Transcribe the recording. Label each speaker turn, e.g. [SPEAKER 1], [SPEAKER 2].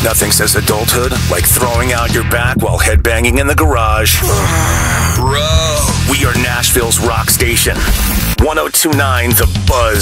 [SPEAKER 1] Nothing says adulthood like throwing out your back while headbanging in the garage.
[SPEAKER 2] Bro.
[SPEAKER 1] We are Nashville's rock station. 1029 The Buzz.